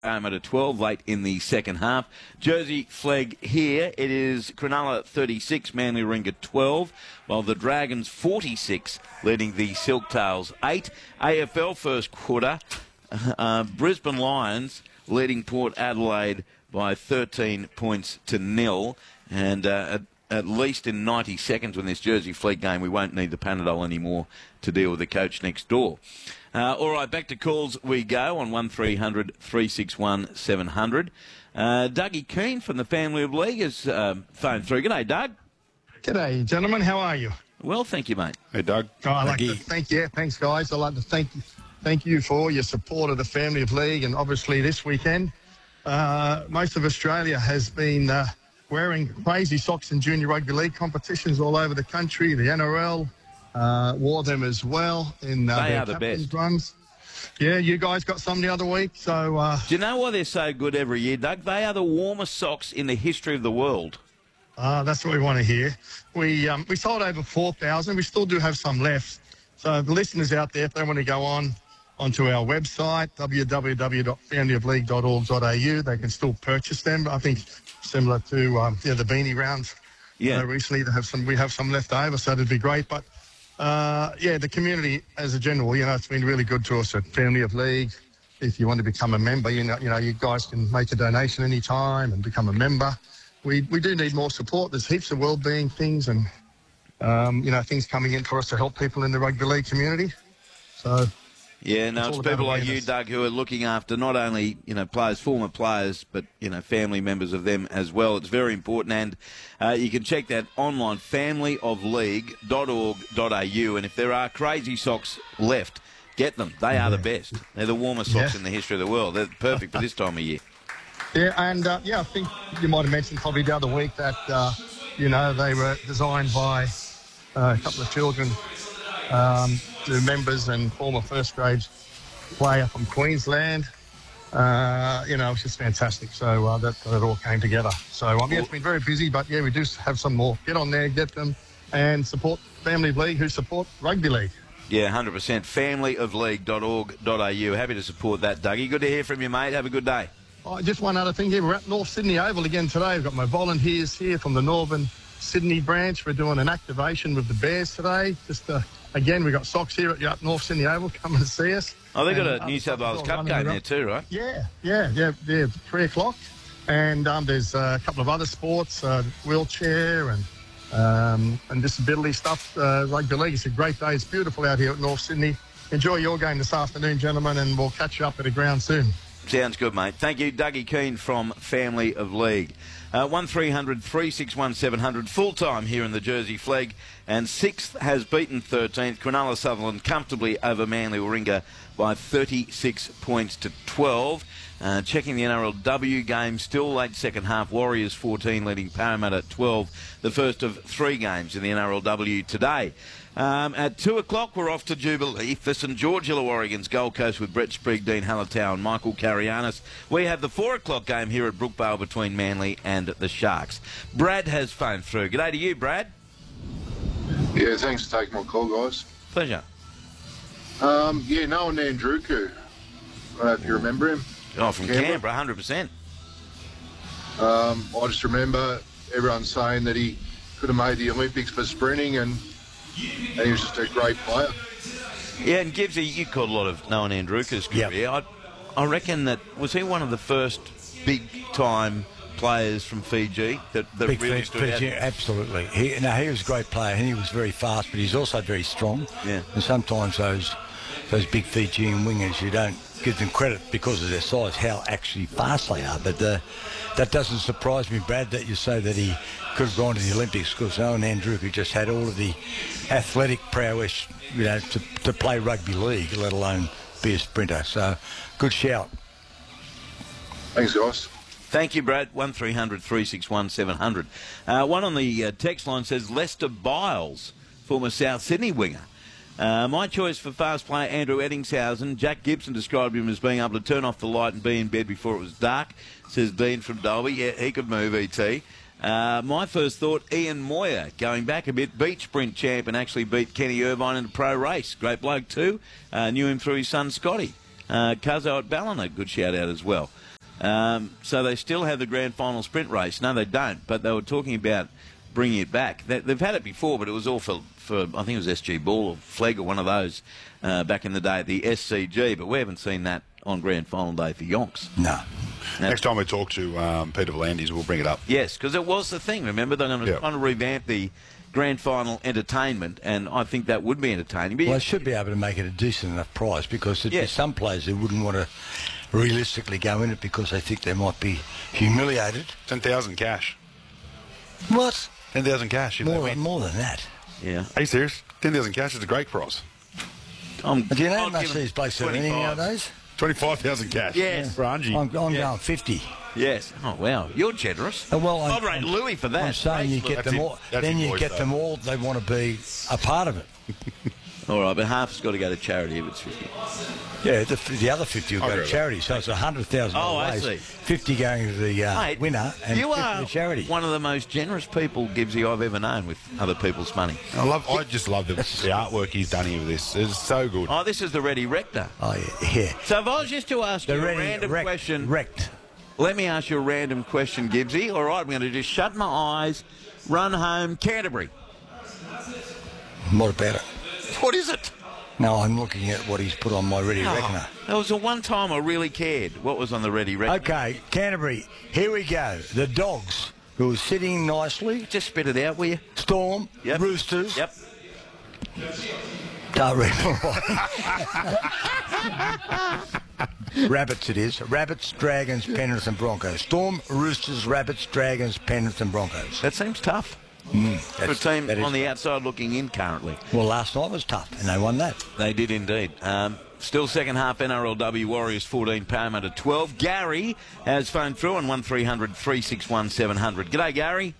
At 12 late in the second half. Jersey flag here. It is Cronulla 36, Manly Warringah 12, while the Dragons 46 leading the Silktails 8. AFL first quarter, Brisbane Lions leading Port Adelaide by 13 points to 0. And at least in 90 seconds when this Jersey flag game, we won't need the Panadol anymore to deal with the coach next door. All right, back to calls we go on 1300 361 700. Dougie Keane from the Family of League has phoned through. G'day, Doug. G'day, gentlemen. How are you? Well, thank you, mate. Hey, Doug. Oh, I'd like to thanks, guys. I'd like to thank you for your support of the Family of League, and obviously this weekend, most of Australia has been wearing crazy socks in junior rugby league competitions all over the country. The NRL wore them as well in their captain's runs. Yeah, you guys got some the other week. So do you know why they're so good every year, Doug? They are the warmest socks in the history of the world. That's what we want to hear. We sold over 4,000. We still do have some left. So the listeners out there, if they want to go onto our website, www.familyofleague.org.au, they can still purchase them. I think similar to the beanie rounds. Yeah. Recently we have some left over, so that'd be great. But the community as a general, it's been really good to us at Family of League. If you want to become a member, you guys can make a donation anytime and become a member. We do need more support. There's heaps of wellbeing things and things coming in for us to help people in the rugby league community. So yeah, no, it's people like you, Doug, who are looking after not only, players, former players, but, family members of them as well. It's very important, and you can check that online, familyofleague.org.au, and if there are crazy socks left, get them. They are the best. They're the warmest socks in the history of the world. They're perfect for this time of year. Yeah, and, I think you might have mentioned probably the other week that, they were designed by a couple of children, to members and former first grade player from Queensland. It's just fantastic. So that it all came together. So it's been very busy, but we do have some more. Get on there, get them, and support Family of League who support rugby league. Yeah, 100%. Familyofleague.org.au. Happy to support that, Dougie. Good to hear from you, mate. Have a good day. Just one other thing here. We're at North Sydney Oval again today. We've got my volunteers here from the Northern Sydney branch. We're doing an activation with the Bears today. Again, we've got socks here at North Sydney Oval. Come and see us. Oh, they've got a New South Wales Cup game there too, right? Yeah, 3 o'clock. And there's a couple of other sports, wheelchair and disability stuff, rugby league. It's a great day. It's beautiful out here at North Sydney. Enjoy your game this afternoon, gentlemen, and we'll catch you up at the ground soon. Sounds good, mate. Thank you, Dougie Keane from Family of League. 1300 361 700, full-time here in the Jersey flag. And 6th has beaten 13th. Cronulla Sutherland comfortably over Manly Warringah by 36 points to 12. Checking the NRLW game, still late second half. Warriors 14 leading Parramatta 12. The first of 3 games in the NRLW today. At 2 o'clock, we're off to Jubilee for St George Illawarra's Gold Coast with Brett Sprigg, Dean Hallertau and Michael Carianis. We have the 4 o'clock game here at Brookvale between Manly and the Sharks. Brad has phoned through. G'day to you, Brad. Yeah, thanks for taking my call, guys. Pleasure. Noah Nandruku. I don't know if you remember him. Oh, from Canberra, 100%. I just remember everyone saying that he could have made the Olympics for sprinting and he was just a great player. Yeah, and Gibbsy, you caught a lot of Noah Nandruku's career. Yep. I reckon was he one of the first big-time players from Fiji that really stood out? Absolutely. He was a great player and he was very fast, but he's also very strong. Yeah. And sometimes those big Fijian wingers, you don't give them credit because of their size, how actually fast they are. But that doesn't surprise me, Brad, that you say that he could have gone to the Olympics, because Noah Nandruku just had all of the athletic prowess, to play rugby league, let alone be a sprinter. So, good shout. Thanks, guys. Thank you, Brad. 1300 361 700. One on the text line says Lester Biles, former South Sydney winger. My choice for fast player Andrew Eddingshausen. Jack Gibson described him as being able to turn off the light and be in bed before it was dark, says Dean from Dolby. Yeah, he could move, E.T. My first thought, Ian Moyer, going back a bit, beat sprint champ and actually beat Kenny Irvine in a pro race. Great bloke too. Knew him through his son Scotty. Cuzzo at Ballina, good shout out as well. So they still have the grand final sprint race. No, they don't, but they were talking about bringing it back. They've had it before, but it was all for I think it was SG Ball or Flegg or one of those back in the day at the SCG, but we haven't seen that on grand final day for Yonks. No. Next time we talk to Peter Volandis, we'll bring it up. Yes, because it was the thing. Remember, they're going to try to revamp the grand final entertainment, and I think that would be entertaining. But well, they should be able to make it a decent enough price, because there'd be some players who wouldn't want to realistically go in it because they think they might be humiliated. 10,000 cash. What? 10,000 cash. More than that. Yeah. Are you serious? 10,000 cash is a great price. Do you know how much these blokes are winning nowadays? 25,000 cash. Yes. For Angie. I'm going 50. Yes. Oh, wow. You're generous. Well, I'd rate Louis for that. I'm saying you get them all. Then you get them all. They want to be a part of it. All right, but half's got to go to charity if it's 50. Yeah, the other 50 will go to charity, so it's $100,000. Oh, I see. 50 going to the winner and you 50 are to charity. One of the most generous people, Gibbsy, I've ever known with other people's money. I just love the artwork he's done here with this. It's so good. Oh, this is the Ready Rector. Oh, yeah. So if I was just to ask you a random question... Wrecked. Let me ask you a random question, Gibbsy. All right, I'm going to just shut my eyes, run home, Canterbury. What about it? What is it? No, I'm looking at what he's put on my Ready Reckoner. That was the one time I really cared. What was on the Ready Reckoner? Okay, Canterbury, here we go. The Dogs, who are sitting nicely. Just spit it out, will you? Storm, Roosters. Yep. Rabbits it is. Rabbits, Dragons, Penrith and Broncos. Storm, Roosters, Rabbits, Dragons, Penrith and Broncos. That seems tough. For a team on the outside looking in currently. Well, last night was tough, and they won that. They did indeed. Still second half NRLW Warriors 14, Parramatta 12. Gary has phoned through on 1300 361 700. G'day, Gary.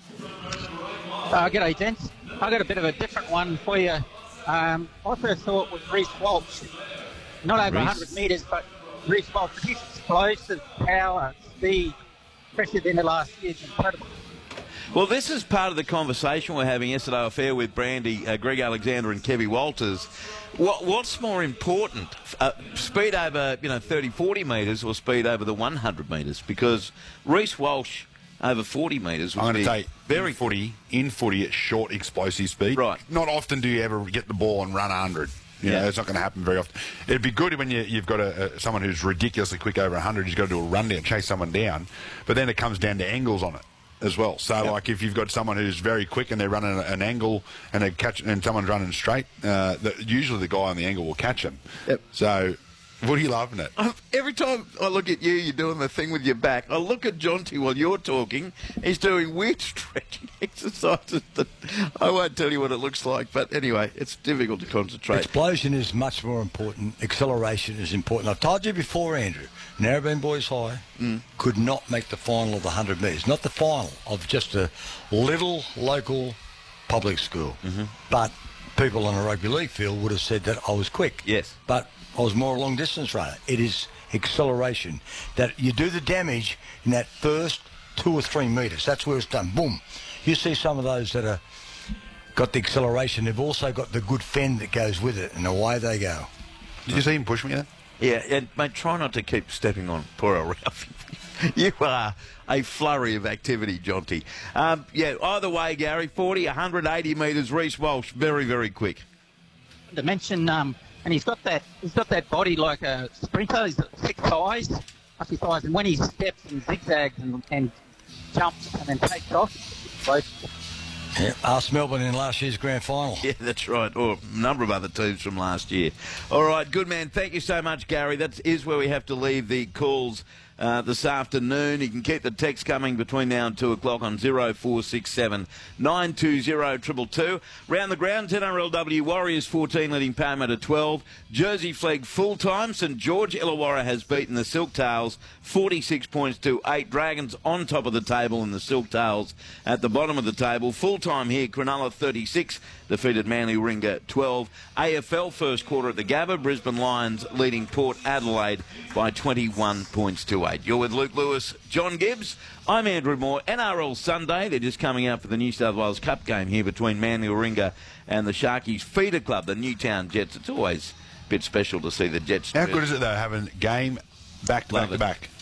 G'day, gents. I got a bit of a different one for you. I first thought with Reece Walsh, not over 100 metres, but Reece Walsh, his explosive power, speed, especially at the end of last year, is incredible. Well, this is part of the conversation we're having yesterday off air with Brandy, Greg Alexander and Kevy Walters. What's more important, speed over 30, 40 metres or speed over the 100 metres? Because Reece Walsh over 40 metres I'm going to take very in footy at short explosive speed. Right. Not often do you ever get the ball and run 100. You know, it's not going to happen very often. It'd be good when you've got someone who's ridiculously quick over 100. He's got to do a run down, chase someone down. But then it comes down to angles on it as well. So, like, if you've got someone who's very quick and they're running an angle and they catch, and someone's running straight, usually the guy on the angle will catch him. Yep. So, what are you laughing at? Every time I look at you, you're doing the thing with your back. I look at Jonty while you're talking. He's doing weird stretching exercises that I won't tell you what it looks like. But anyway, it's difficult to concentrate. Explosion is much more important. Acceleration is important. I've told you before, Andrew, Narrabeen Boys High could not make the final of the 100 metres. Not the final of just a little local public school. Mm-hmm. But people on a rugby league field would have said that I was quick. Yes. But I was more a long distance runner. It is acceleration. That you do the damage in that first 2 or 3 metres. That's where it's done. Boom. You see some of those that are got the acceleration. They've also got the good fend that goes with it, and away they go. Did you see him push me then? Yeah, and mate, try not to keep stepping on poor old Ralphie. You are a flurry of activity, Jonty. Either way, Gary, 40, 180 metres, Reece Walsh, very, very quick. To mention, and he's got that body like a sprinter. He's got thick thighs, muscly thighs, and when he steps and zigzags and jumps and then takes off, yeah, asked Melbourne in last year's grand final. Yeah, that's right. Or a number of other teams from last year. All right, good man. Thank you so much, Gary. That is where we have to leave the calls this afternoon. You can keep the text coming between now and 2 o'clock on 0467 920 222. Round the grounds, NRLW Warriors 14 leading Parramatta 12. Jersey Flegg full time. St George Illawarra has beaten the Silktails 46 points to 8. Dragons on top of the table and the Silktails at the bottom of the table. Full time here, Cronulla 36 defeated Manly Warringah 12. AFL first quarter at the Gabba. Brisbane Lions leading Port Adelaide by 21 points to 8. You're with Luke Lewis, John Gibbs. I'm Andrew Moore. NRL Sunday. They're just coming out for the New South Wales Cup game here between Manly Warringah and the Sharkies feeder club, the Newtown Jets. It's always a bit special to see the Jets. How good is it, though, having game back to back to back?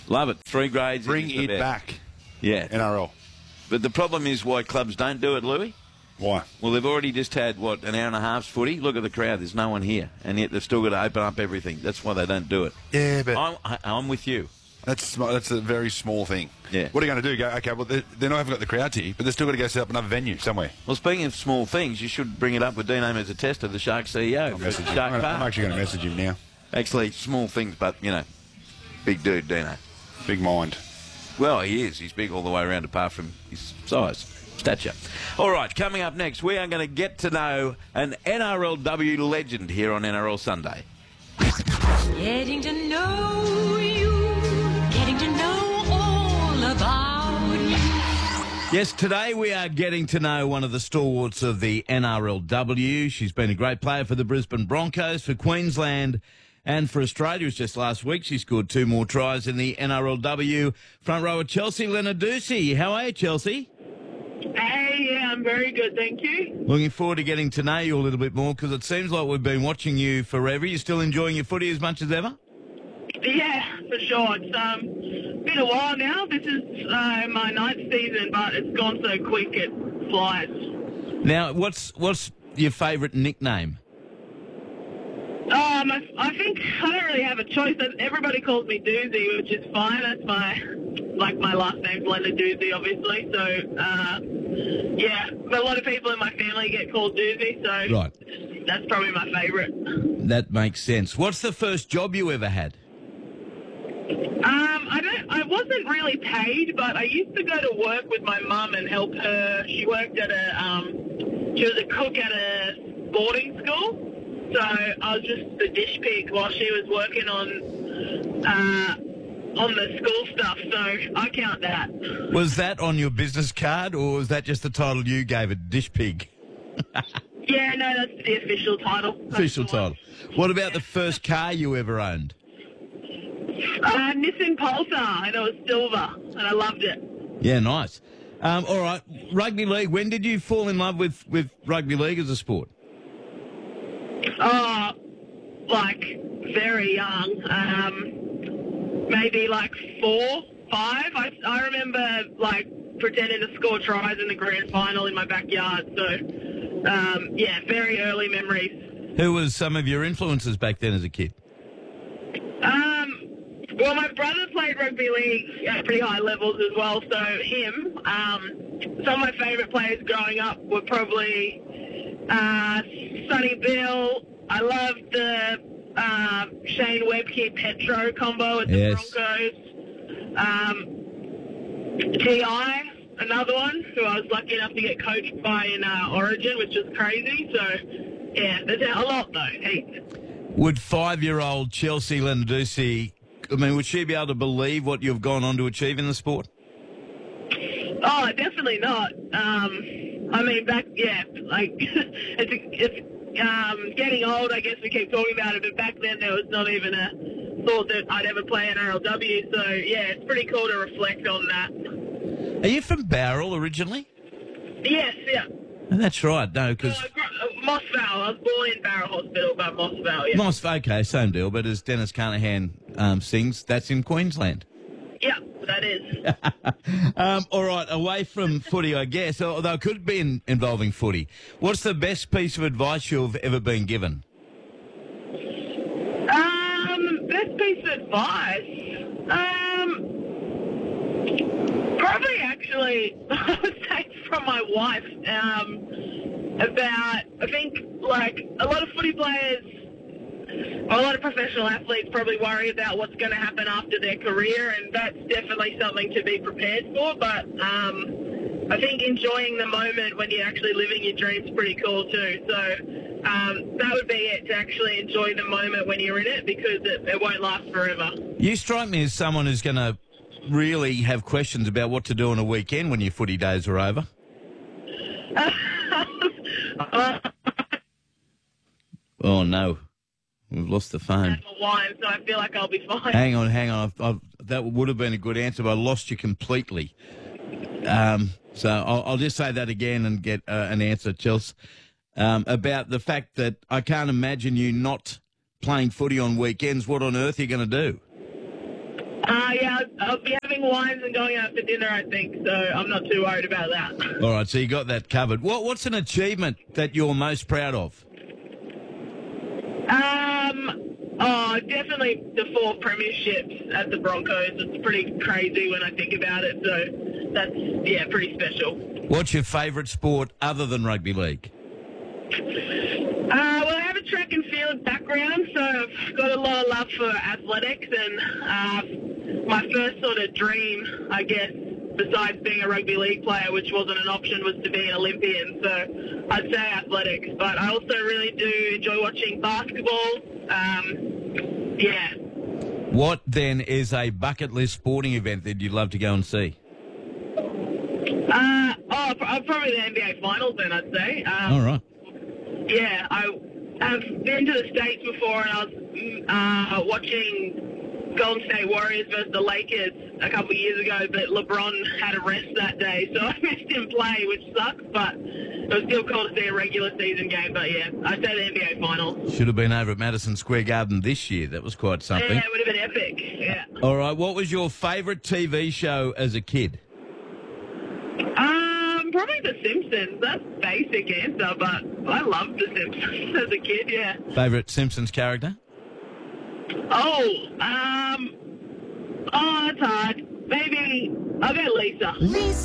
Love it. 3 grades. Bring is the it best. back, Yeah. NRL. But the problem is why clubs don't do it, Louis. Why? Well, they've already just had, an hour and a half's footy? Look at the crowd. There's no one here. And yet they've still got to open up everything. That's why they don't do it. Yeah, but I'm with you. that's a very small thing. Yeah. What are you going to do? Go, okay, well, they haven't got the crowd here, but they're still got to go set up another venue somewhere. Well, speaking of small things, you should bring it up with Dean Amos a tester, the Shark CEO. I'll message him. Shark I'm Park. actually going to message him now. Actually, small things, but, big dude, Dino. Big mind. Well, he is. He's big all the way around apart from his size, stature. All right, coming up next, we are going to get to know an NRLW legend here on NRL Sunday. Getting to know you, getting to know all about you. Yes, today we are getting to know one of the stalwarts of the NRLW. She's been a great player for the Brisbane Broncos, for Queensland, and for Australia. It was just last week she scored 2 more tries in the NRLW. Front rower Chelsea Lenarduzzi. How are you, Chelsea? Hey, yeah, I'm very good, thank you. Looking forward to getting to know you a little bit more because it seems like we've been watching you forever. You still enjoying your footy as much as ever? Yeah, for sure. It's been a while now. This is my 9th season, but it's gone so quick it flies. Now, what's your favourite nickname? I think I don't really have a choice. Everybody calls me Doozy, which is fine. That's my last name's Lenarduzzi, obviously. So, yeah, but a lot of people in my family get called Doozy, so Right. that's probably my favourite. That makes sense. What's the first job you ever had? I wasn't really paid, but I used to go to work with my mum and help her. She worked at she was a cook at a boarding school. So I was just the dish pig while she was working on the school stuff. So I count that. Was that on your business card or was that just the title you gave it, dish pig? Yeah, no, that's the official title. Official title. What about the first car you ever owned? Nissan Pulsar, and it was silver, and I loved it. Yeah, nice. All right, rugby league. When did you fall in love with rugby league as a sport? Very young. Maybe 4, 5. I remember pretending to score tries in the grand final in my backyard. So, yeah, very early memories. Who was some of your influences back then as a kid? Well, my brother played rugby league at pretty high levels as well, so him. Some of my favourite players growing up were probably Sonny Bill. I loved the Shane Webke-Petro combo at the Broncos. T.I., another one, who I was lucky enough to get coached by in Origin, which is crazy. So, yeah, there's a lot, though. Hey. Would 5-year-old Chelsea Lenarduzzi, would she be able to believe what you've gone on to achieve in the sport? Oh, definitely not. It's getting old, I guess we keep talking about it, but back then there was not even a thought that I'd ever play NRLW, so yeah, it's pretty cool to reflect on that. Are you from Bowral originally? Yes, yeah. Oh, that's right, no, because... Moss Vale. I was born in Barrow Hospital, but Moss Vale, yeah. Okay, same deal, but as Dennis Carnahan sings, that's in Queensland. Yeah, that is. All right, away from footy, I guess, although it could be involving footy. What's the best piece of advice you've ever been given? Best piece of advice? Probably actually, I would say from my wife, about, I think, a lot of footy players, a lot of professional athletes probably worry about what's going to happen after their career, and that's definitely something to be prepared for, but I think enjoying the moment when you're actually living your dreams is pretty cool too. So that would be it, to actually enjoy the moment when you're in it, because it won't last forever. You strike me as someone who's going to really have questions about what to do on a weekend when your footy days are over. Oh, no. We've lost the phone. Wine, so I feel like I'll be fine. Hang on. That would have been a good answer, but I lost you completely. So I'll just say that again and get an answer, Chelsea, about the fact that I can't imagine you not playing footy on weekends. What on earth are you going to do? Yeah, I'll be having wines and going out for dinner, I think, so I'm not too worried about that. All right, so you got that covered. What's an achievement that you're most proud of? Definitely the 4 premierships at the Broncos. It's pretty crazy when I think about it, so that's, pretty special. What's your favourite sport other than rugby league? Well, I have a track and field background, so I've got a lot of love for athletics, and my first sort of dream, I guess, besides being a rugby league player, which wasn't an option, was to be an Olympian. So I'd say athletics, but I also really do enjoy watching basketball. What then is a bucket list sporting event that you'd love to go and see? Probably the NBA Finals then, I'd say. All right. Yeah, I've been to the States before, and I was watching Golden State Warriors versus the Lakers a couple of years ago, but LeBron had a rest that day, so I missed him play, which sucks, but it was still cool to see a regular season game. But yeah, I'd say the NBA Finals. Should have been over at Madison Square Garden this year. That was quite something. Yeah, it would have been epic, yeah. All right, what was your favourite TV show as a kid? Probably The Simpsons. That's a basic answer, but I loved The Simpsons as a kid, yeah. Favourite Simpsons character? That's hard. Maybe I'll go Lisa.